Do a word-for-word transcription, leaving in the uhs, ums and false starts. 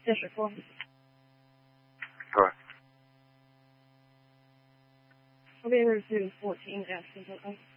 District four. Sorry. I'll be able to do fourteen absence, okay?